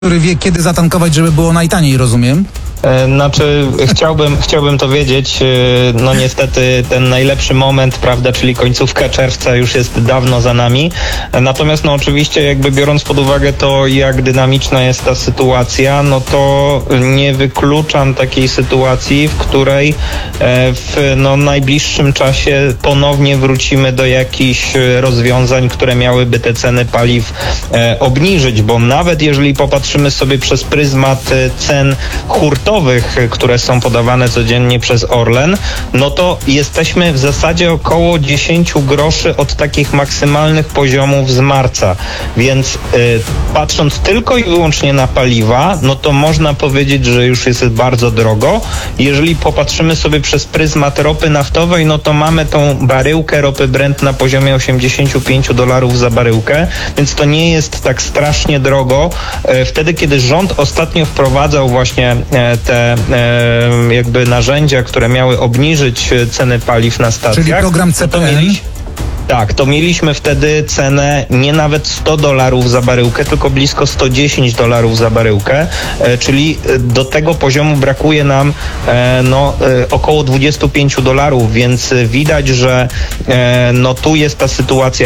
który wie, kiedy zatankować, żeby było najtaniej, rozumiem? Znaczy, chciałbym to wiedzieć. No niestety ten najlepszy moment, prawda, czyli końcówka czerwca już jest dawno za nami. Natomiast no oczywiście jakby biorąc pod uwagę to, jak dynamiczna jest ta sytuacja, no to nie wykluczam takiej sytuacji, w której w najbliższym czasie ponownie wrócimy do jakichś rozwiązań, które miałyby te ceny paliw obniżyć, bo nawet jeżeli popatrzymy sobie przez pryzmat cen hurtowych, które są podawane codziennie przez Orlen, no to jesteśmy w zasadzie około 10 groszy od takich maksymalnych poziomów z marca. Więc patrząc tylko i wyłącznie na paliwa, no to można powiedzieć, że już jest bardzo drogo. Jeżeli popatrzymy sobie przez pryzmat ropy naftowej, no to mamy tą baryłkę ropy Brent na poziomie $85 za baryłkę, więc to nie jest tak strasznie drogo. Wtedy, kiedy rząd ostatnio wprowadzał właśnie te jakby narzędzia, które miały obniżyć ceny paliw na stacjach. Czyli program CPN? Tak, to mieliśmy wtedy cenę nie nawet $100 za baryłkę, tylko blisko $110 za baryłkę, czyli do tego poziomu brakuje nam około $25, więc widać, że no tu jest ta sytuacja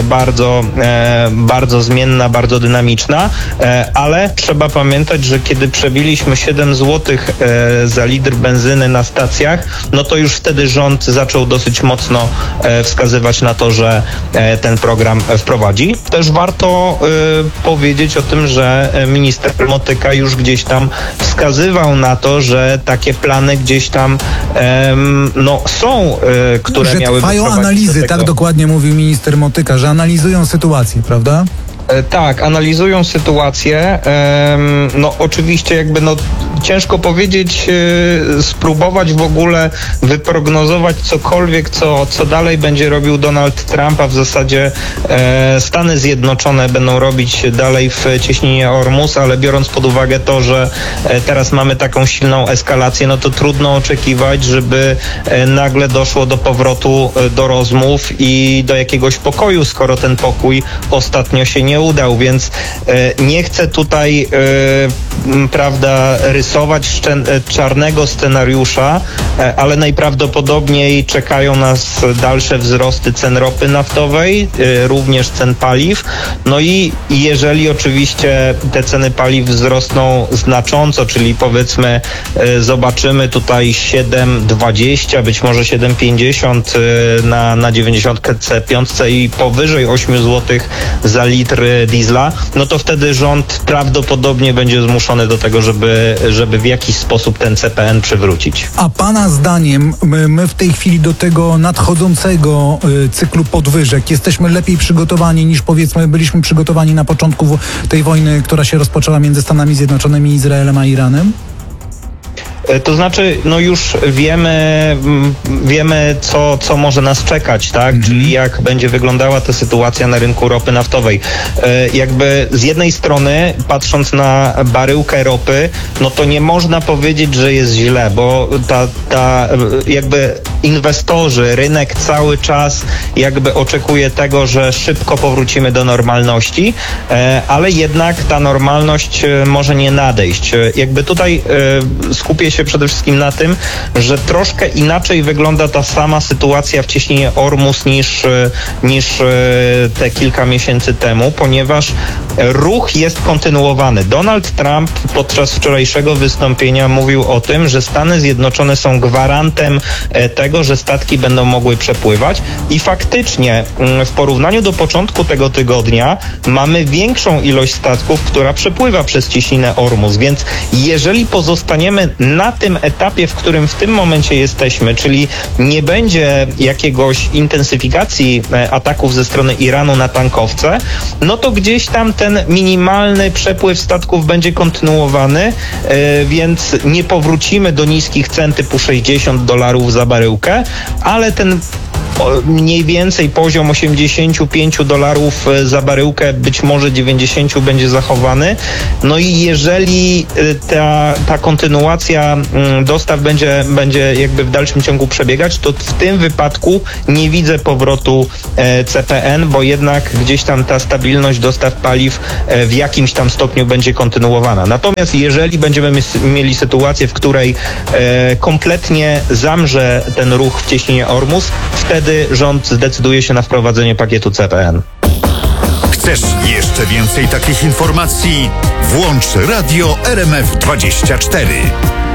bardzo zmienna, bardzo dynamiczna, ale trzeba pamiętać, że kiedy przebiliśmy 7 zł za litr benzyny na stacjach, no to już wtedy rząd zaczął dosyć mocno wskazywać na to, że ten program wprowadzi. Też warto powiedzieć o tym, że minister Motyka już gdzieś tam wskazywał na to, że takie plany gdzieś tam są, które że miały trwają analizy, tak dokładnie mówił minister Motyka, że analizują sytuację, prawda? Tak, analizują sytuację. Oczywiście ciężko powiedzieć, spróbować w ogóle wyprognozować cokolwiek, co dalej będzie robił Donald Trump, a w zasadzie Stany Zjednoczone będą robić dalej w cieśninie Ormus, ale biorąc pod uwagę to, że teraz mamy taką silną eskalację, no to trudno oczekiwać, żeby nagle doszło do powrotu do rozmów i do jakiegoś pokoju, skoro ten pokój ostatnio się nie udał, więc nie chcę tutaj rysować czarnego scenariusza, ale najprawdopodobniej czekają nas dalsze wzrosty cen ropy naftowej, również cen paliw. No i jeżeli oczywiście te ceny paliw wzrosną znacząco, czyli powiedzmy zobaczymy tutaj 7,20, być może 7,50 na 95 i powyżej 8 zł za litr diesla, no to wtedy rząd prawdopodobnie będzie zmuszony do tego, żeby w jakiś sposób ten CPN przywrócić. A pana zdaniem my w tej chwili do tego nadchodzącego cyklu podwyżek jesteśmy lepiej przygotowani niż powiedzmy byliśmy przygotowani na początku tej wojny, która się rozpoczęła między Stanami Zjednoczonymi, Izraelem a Iranem? To znaczy, już wiemy co może nas czekać, tak? Czyli jak będzie wyglądała ta sytuacja na rynku ropy naftowej. Jakby z jednej strony, patrząc na baryłkę ropy, no to nie można powiedzieć, że jest źle, bo jakby inwestorzy, rynek cały czas jakby oczekuje tego, że szybko powrócimy do normalności, ale jednak ta normalność może nie nadejść. Jakby tutaj skupię się przede wszystkim na tym, że troszkę inaczej wygląda ta sama sytuacja w cieśninie Ormus niż te kilka miesięcy temu, ponieważ ruch jest kontynuowany. Donald Trump podczas wczorajszego wystąpienia mówił o tym, że Stany Zjednoczone są gwarantem tego, że statki będą mogły przepływać i faktycznie w porównaniu do początku tego tygodnia mamy większą ilość statków, która przepływa przez cieśninę Ormus, więc jeżeli pozostaniemy na tym etapie, w którym w tym momencie jesteśmy, czyli nie będzie jakiegoś intensyfikacji ataków ze strony Iranu na tankowce, no to gdzieś tam ten minimalny przepływ statków będzie kontynuowany, więc nie powrócimy do niskich cen typu $60 za baryłkę, ale ten mniej więcej poziom $85 za baryłkę, być może 90 będzie zachowany. No i jeżeli ta kontynuacja dostaw będzie jakby w dalszym ciągu przebiegać, to w tym wypadku nie widzę powrotu CPN, bo jednak gdzieś tam ta stabilność dostaw paliw w jakimś tam stopniu będzie kontynuowana. Natomiast jeżeli będziemy mieli sytuację, w której kompletnie zamrze ten ruch w cieśninie Ormus, wtedy rząd zdecyduje się na wprowadzenie pakietu CPN. Chcesz jeszcze więcej takich informacji? Włącz Radio RMF24.